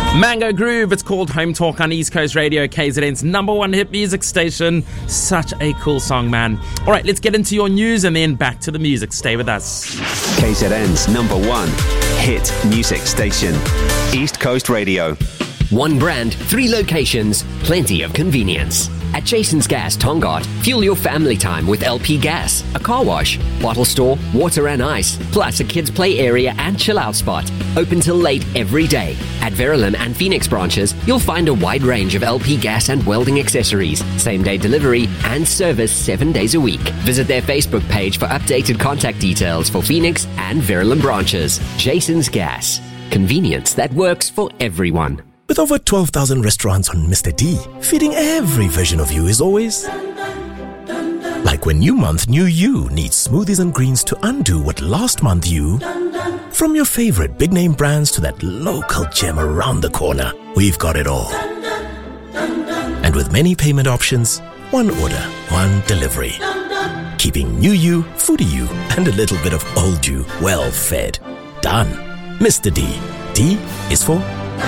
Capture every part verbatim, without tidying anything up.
Mango Groove, it's called Home Talk on East Coast Radio, K Z N's number one hit music station. Such a cool song, man. All right, let's get into your news and then back to the music. Stay with us. K Z N's number one hit music station, East Coast Radio. One brand, three locations, plenty of convenience. At Jason's Gas, Tongaat, fuel your family time with L P gas, a car wash, bottle store, water and ice, plus a kids' play area and chill-out spot. Open till late every day. At Verulam and Phoenix branches, you'll find a wide range of L P gas and welding accessories, same-day delivery, and service seven days a week. Visit their Facebook page for updated contact details for Phoenix and Verulam branches. Jason's Gas. Convenience that works for everyone. With over twelve thousand restaurants on Mister D, feeding every version of you is always... like when new month, new you needs smoothies and greens to undo what last month you... From your favorite big-name brands to that local gem around the corner, we've got it all. And with many payment options, one order, one delivery. Keeping new you, foodie you, and a little bit of old you well fed. Done. Mister D. D is for...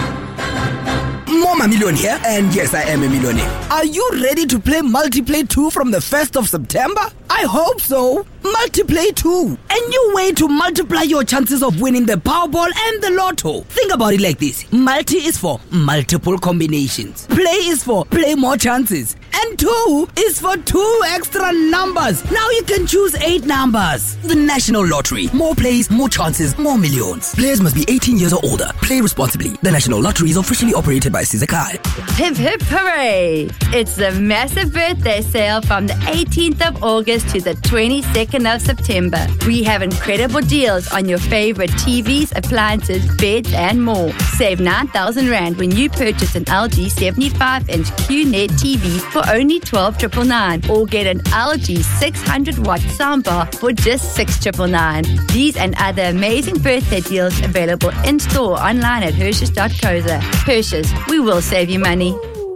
Mama Millionaire, and yes, I am a millionaire. Are you ready to play Multiplay two from the first of September? I hope so. Multiplay two. A new way to multiply your chances of winning the Powerball and the Lotto. Think about it like this. Multi is for multiple combinations. Play is for play more chances. And two is for two extra numbers. Now you can choose eight numbers. The National Lottery. More plays, more chances, more millions. Players must be eighteen years or older. Play responsibly. The National Lottery is officially operated by Sizakai. Hip hip hooray! It's the massive birthday sale from the eighteenth of August to the twenty-second of September. We have incredible deals on your favorite T Vs, appliances, beds and more. Save nine thousand rand when you purchase an L G seventy-five inch Q net T V for only twelve nine nine nine, or get an L G six hundred watt soundbar for just six nine nine nine. These and other amazing birthday deals available in store online at Hershey's dot co za. Hershey's, we will save you money.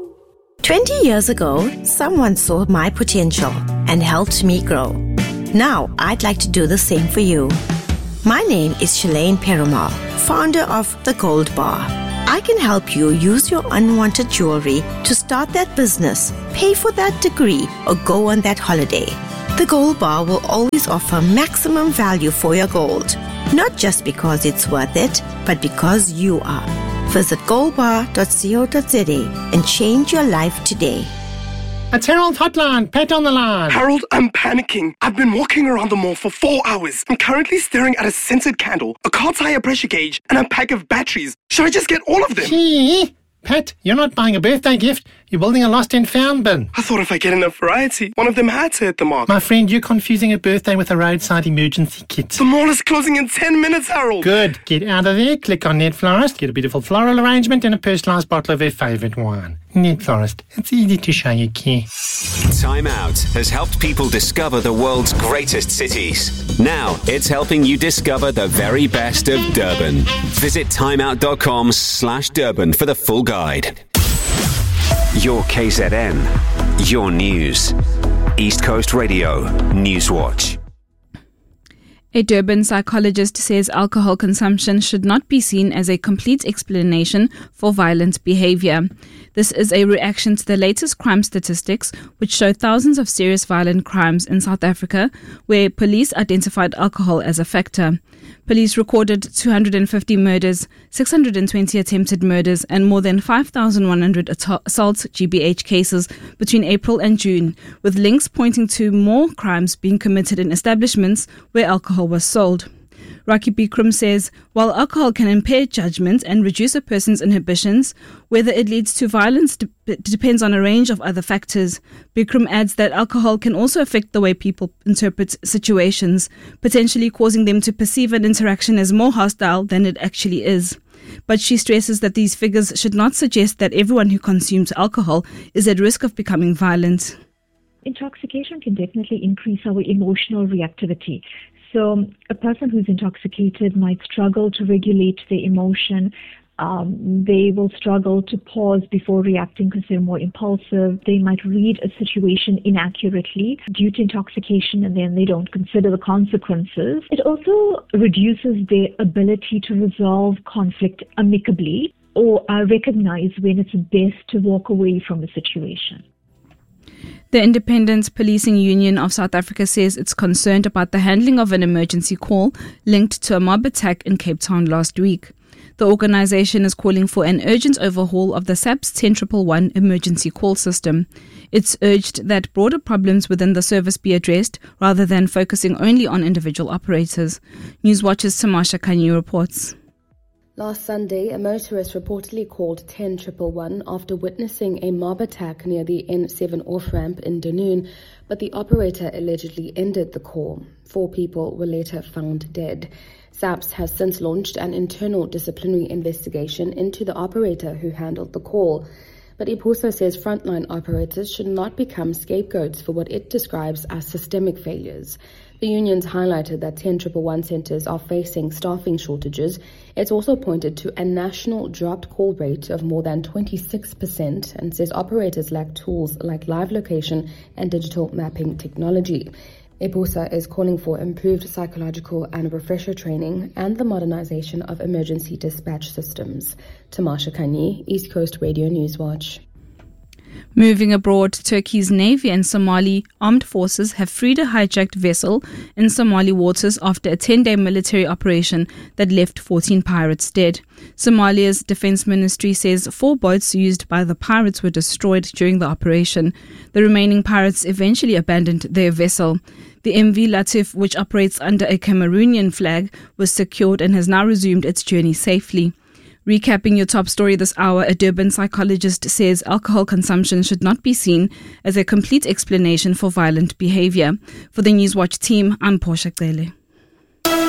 twenty years ago, someone saw my potential and helped me grow. Now, I'd like to do the same for you. My name is Shalane Perumal, founder of The Gold Bar. I can help you use your unwanted jewelry to start that business, pay for that degree, or go on that holiday. The Gold Bar will always offer maximum value for your gold, not just because it's worth it, but because you are. Visit gold bar dot co dot za and change your life today. It's Harold Hotline. Pat on the line. Harold, I'm panicking. I've been walking around the mall for four hours. I'm currently staring at a scented candle, a car tire pressure gauge, and a pack of batteries. Should I just get all of them? Gee, Pat, you're not buying a birthday gift. You're building a lost and found bin. I thought if I get enough variety, one of them had to hit the mark. My friend, you're confusing a birthday with a roadside emergency kit. The mall is closing in ten minutes, Harold. Good. Get out of there, click on Net Florist, get a beautiful floral arrangement and a personalised bottle of their favourite wine. Net Florist. It's easy to show you care. Time Out has helped people discover the world's greatest cities. Now it's helping you discover the very best of Durban. Visit timeout.com slash Durban for the full guide. Your K Z N, your news. East Coast Radio, Newswatch. A Durban psychologist says alcohol consumption should not be seen as a complete explanation for violent behavior. This is a reaction to the latest crime statistics, which show thousands of serious violent crimes in South Africa, where police identified alcohol as a factor. Police recorded two hundred fifty murders, six hundred twenty attempted murders, and more than five thousand one hundred assault G B H cases between April and June, with links pointing to more crimes being committed in establishments where alcohol was sold. Rocky Bikram says, while alcohol can impair judgment and reduce a person's inhibitions, whether it leads to violence de- depends on a range of other factors. Bikram adds that alcohol can also affect the way people interpret situations, potentially causing them to perceive an interaction as more hostile than it actually is. But she stresses that these figures should not suggest that everyone who consumes alcohol is at risk of becoming violent. Intoxication can definitely increase our emotional reactivity. So a person who's intoxicated might struggle to regulate their emotion. Um, they will struggle to pause before reacting because they're more impulsive. They might read a situation inaccurately due to intoxication, and then they don't consider the consequences. It also reduces their ability to resolve conflict amicably. or uh, recognize when it's best to walk away from a situation. The Independent Policing Union of South Africa says it's concerned about the handling of an emergency call linked to a mob attack in Cape Town last week. The organisation is calling for an urgent overhaul of the S A P's ten one one emergency call system. It's urged that broader problems within the service be addressed rather than focusing only on individual operators. Newswatch's Tamasha Kanyi reports. Last Sunday, a motorist reportedly called ten one one after witnessing a mob attack near the N seven off-ramp in Dunoon, but the operator allegedly ended the call. Four people were later found dead. S A P S has since launched an internal disciplinary investigation into the operator who handled the call. But IPUSA says frontline operators should not become scapegoats for what it describes as systemic failures. The unions highlighted that ten one one centres are facing staffing shortages. It's also pointed to a national dropped call rate of more than twenty-six percent and says operators lack tools like live location and digital mapping technology. IPUSA is calling for improved psychological and refresher training and the modernization of emergency dispatch systems. Tamasha Kanyi, East Coast Radio Newswatch. Moving abroad, Turkey's Navy and Somali armed forces have freed a hijacked vessel in Somali waters after a ten-day military operation that left fourteen pirates dead. Somalia's defense ministry says four boats used by the pirates were destroyed during the operation. The remaining pirates eventually abandoned their vessel. The M V Latif, which operates under a Cameroonian flag, was secured and has now resumed its journey safely. Recapping your top story this hour, a Durban psychologist says alcohol consumption should not be seen as a complete explanation for violent behavior. For the Newswatch team, I'm Portia Cele.